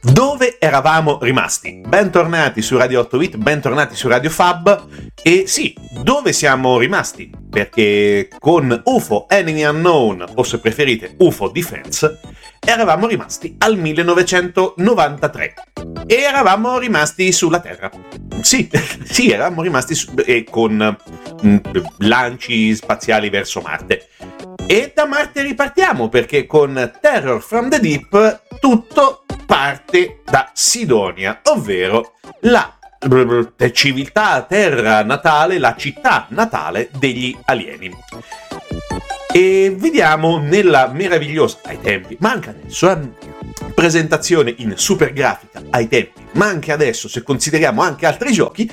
Dove eravamo rimasti? Bentornati su Radio 8-Bit, bentornati su Radio Fab. E sì, dove siamo rimasti? Perché con UFO Enemy Unknown, o se preferite UFO Defense, eravamo rimasti al 1993 e eravamo rimasti sulla Terra. Sì, eravamo rimasti con lanci spaziali verso Marte. E da Marte ripartiamo, perché con Terror from the Deep tutto parte da Sidonia, ovvero la civiltà terra natale, la città natale degli alieni. E vediamo nella meravigliosa, ai tempi, ma anche adesso, presentazione in super grafica ai tempi, ma anche adesso, se consideriamo anche altri giochi,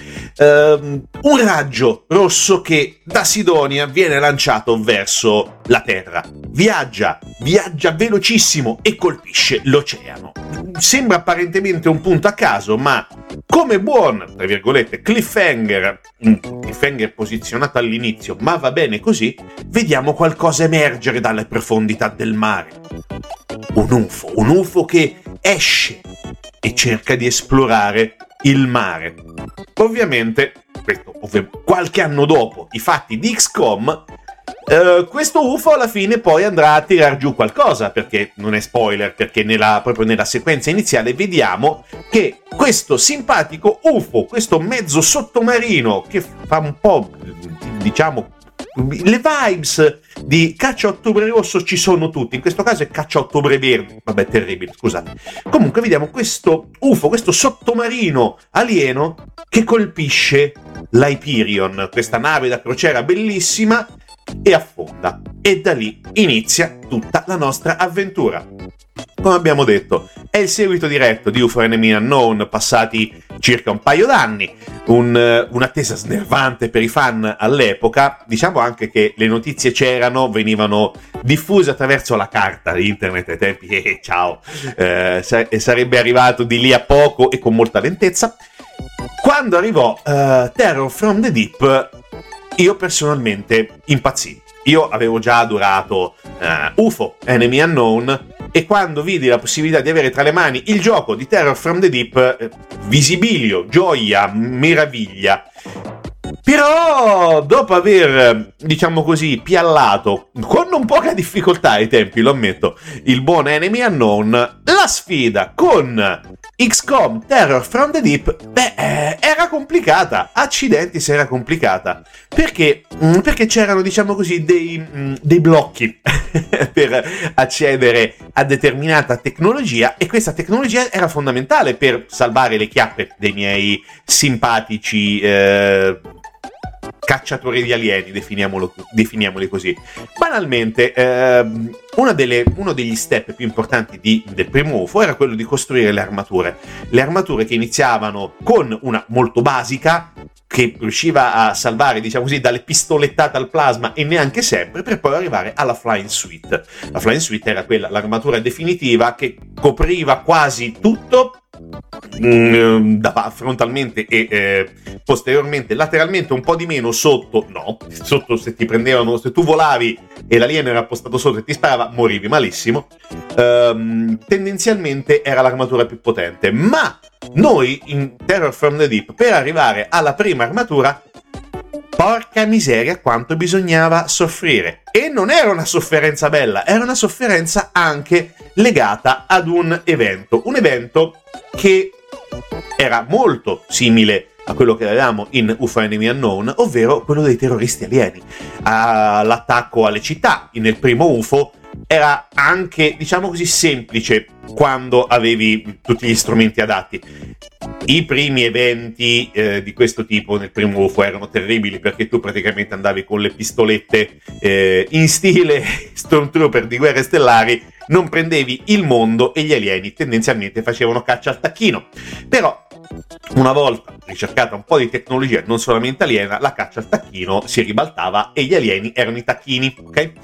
un raggio rosso che da Sidonia viene lanciato verso la Terra. Viaggia velocissimo e colpisce l'oceano. Sembra apparentemente un punto a caso, ma come buon, tra virgolette, cliffhanger posizionato all'inizio, ma va bene così, vediamo qualcosa emergere dalle profondità del mare. Un UFO che esce e cerca di esplorare il mare. Ovviamente, qualche anno dopo i fatti di XCOM, questo UFO alla fine poi andrà a tirar giù qualcosa, perché non è spoiler, perché proprio nella sequenza iniziale vediamo che questo simpatico UFO, questo mezzo sottomarino che fa un po', diciamo, le vibes di Caccia a Ottobre Rosso ci sono tutti, in questo caso è Caccia a Ottobre Verde, vabbè, terribile, scusate. Comunque vediamo questo UFO, questo sottomarino alieno che colpisce l'Hyperion, questa nave da crociera bellissima, e affonda. E da lì inizia tutta la nostra avventura. Come abbiamo detto, è il seguito diretto di UFO Enemy Unknown, passati circa un paio d'anni, un'attesa snervante per i fan all'epoca. Diciamo anche che le notizie c'erano, venivano diffuse attraverso la carta di internet ai tempi, ciao, e sarebbe arrivato di lì a poco e con molta lentezza. Quando arrivò Terror from the Deep, io personalmente impazzì. Io avevo già adorato UFO Enemy Unknown, e quando vidi la possibilità di avere tra le mani il gioco di Terror from the Deep, visibilio, gioia, meraviglia. Però dopo aver, diciamo così, piallato, con non poca difficoltà ai tempi, lo ammetto, il buon Enemy Unknown, la sfida con XCOM Terror from the Deep, era complicata, accidenti se era complicata, perché c'erano, diciamo così, dei blocchi per accedere a determinata tecnologia, e questa tecnologia era fondamentale per salvare le chiappe dei miei simpatici cacciatori di alieni, definiamoli così. Banalmente, uno degli step più importanti del primo UFO era quello di costruire le armature che iniziavano con una molto basica, che riusciva a salvare, diciamo così, dalle pistolettate al plasma, e neanche sempre, per poi arrivare alla Flying Suite. La Flying Suite era l'armatura definitiva che copriva quasi tutto, frontalmente e posteriormente, lateralmente un po' di meno, sotto se ti prendevano, se tu volavi e l'alieno era appostato sotto e ti sparava, morivi malissimo. Tendenzialmente era l'armatura più potente, ma noi in Terror from the Deep, per arrivare alla prima armatura, porca miseria quanto bisognava soffrire. E non era una sofferenza bella, era una sofferenza anche legata ad un evento che era molto simile a quello che avevamo in UFO Enemy Unknown, ovvero quello dei terroristi alieni. L'attacco alle città nel primo UFO era anche, diciamo così, semplice quando avevi tutti gli strumenti adatti. I primi eventi di questo tipo nel primo UFO erano terribili, perché tu praticamente andavi con le pistolette in stile Stormtrooper di Guerre Stellari, non prendevi il mondo e gli alieni tendenzialmente facevano caccia al tacchino. Però una volta ricercata un po' di tecnologia, non solamente aliena, la caccia al tacchino si ribaltava e gli alieni erano i tacchini, ok?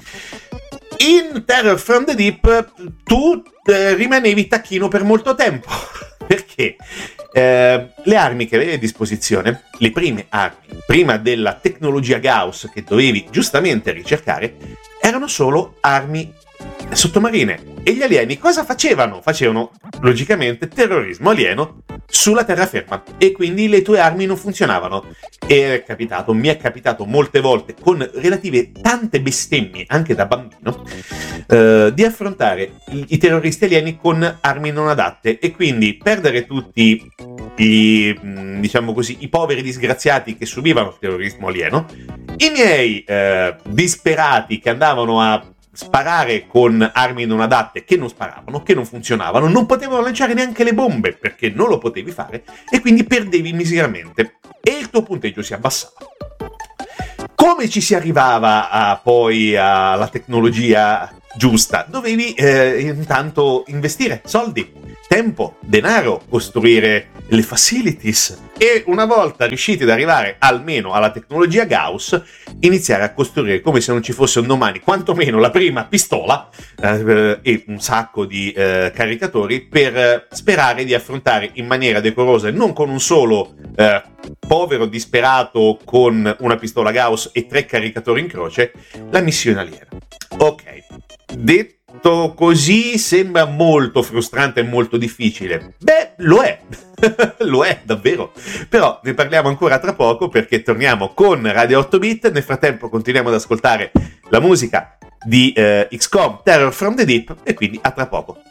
In Terror from the Deep tu rimanevi tacchino per molto tempo, perché le armi che avevi a disposizione, le prime armi, prima della tecnologia Gauss che dovevi giustamente ricercare, erano solo armi sottomarine. E gli alieni cosa facevano? Facevano, logicamente, terrorismo alieno sulla terraferma, e quindi le tue armi non funzionavano. E mi è capitato molte volte, con relative tante bestemmie, anche da bambino, di affrontare i terroristi alieni con armi non adatte, e quindi perdere tutti diciamo così, i poveri disgraziati che subivano il terrorismo alieno, i miei disperati che andavano a sparare con armi non adatte, che non sparavano, che non funzionavano, non potevano lanciare neanche le bombe perché non lo potevi fare, e quindi perdevi miseramente e il tuo punteggio si abbassava. Come ci si arrivava poi alla tecnologia giusta? Dovevi intanto investire soldi, tempo, denaro, costruire le facilities, e una volta riusciti ad arrivare almeno alla tecnologia Gauss, iniziare a costruire come se non ci fosse un domani, quantomeno la prima pistola e un sacco di caricatori, per sperare di affrontare in maniera decorosa, e non con un solo povero disperato con una pistola Gauss e 3 caricatori in croce, la missione aliena. Ok, detto così sembra molto frustrante e molto difficile. Beh, lo è. Lo è davvero. Però ne parliamo ancora tra poco, perché torniamo con Radio 8 Bit. Nel frattempo continuiamo ad ascoltare la musica di XCOM Terror from the Deep, e quindi a tra poco.